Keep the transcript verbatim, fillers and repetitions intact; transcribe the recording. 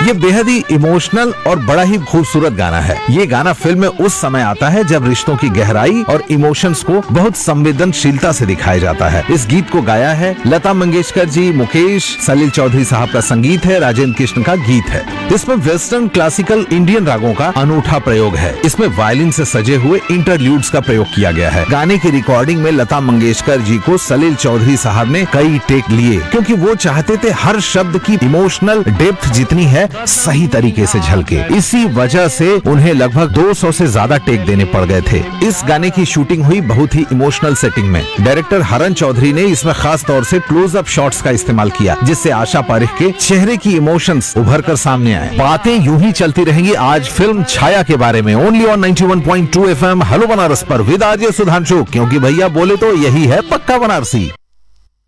ये बेहद ही इमोशनल और बड़ा ही खूबसूरत गाना है। ये गाना फिल्म में उस समय आता है जब रिश्तों की गहराई और इमोशंस को बहुत संवेदनशीलता से दिखाया जाता है। इस गीत को गाया है लता मंगेशकर जी, मुकेश, सलील चौधरी साहब का संगीत है, राजेंद्र कृष्ण का गीत है। इसमें वेस्टर्न क्लासिकल इंडियन रागों का अनूठा प्रयोग है। इसमें वायलिन से सजे हुए इंटरल्यूड्स का प्रयोग किया गया है। गाने की रिकॉर्डिंग में लता मंगेशकर जी को सलील चौधरी साहब ने कई टेक लिए, क्योंकि वो चाहते थे हर शब्द की इमोशनल डेप्थ जितनी है सही तरीके से झलके। इसी वजह से उन्हें लगभग दो सौ से ज्यादा टेक देने पड़ गए थे। इस गाने की शूटिंग हुई बहुत ही इमोशनल सेटिंग में। डायरेक्टर हरन चौधरी ने इसमें खास तौर से क्लोज अप शॉट्स का इस्तेमाल किया, जिससे आशा पारेख के चेहरे की इमोशंस उभर कर सामने आए। बातें यूं ही चलती रहेंगी आज फिल्म छाया के बारे में, only on ninety one point two F M hello Banaras पर विद आरजे सुधांशु, क्योंकि भैया बोले तो यही है पक्का बनारसी।